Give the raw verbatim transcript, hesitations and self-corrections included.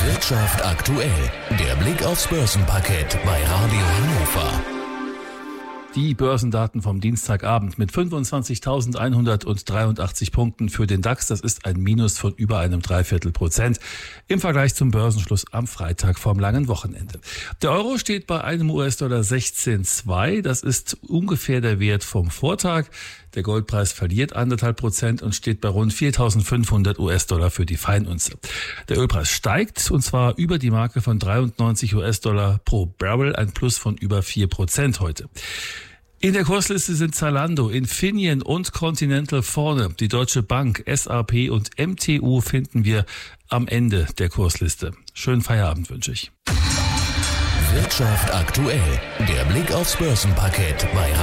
Wirtschaft aktuell, der Blick aufs Börsenparkett bei Radio Hannover. Die Börsendaten vom Dienstagabend mit fünfundzwanzigtausendeinhundertdreiundachtzig Punkten für den DAX. Das ist ein Minus von über einem Dreiviertel Prozent im Vergleich zum Börsenschluss am Freitag vom langen Wochenende. Der Euro steht bei einem U S-Dollar sechzehn Komma zwei. Das ist ungefähr der Wert vom Vortag. Der Goldpreis verliert anderthalb Prozent und steht bei rund viertausendfünfhundert U S-Dollar für die Feinunze. Der Ölpreis steigt und zwar über die Marke von dreiundneunzig U S-Dollar pro Barrel, ein Plus von über vier Prozent heute. In der Kursliste sind Zalando, Infineon und Continental vorne. Die Deutsche Bank, S A P und M T U finden wir am Ende der Kursliste. Schönen Feierabend wünsche ich. Wirtschaft aktuell, der Blick aufs Börsenparkett bei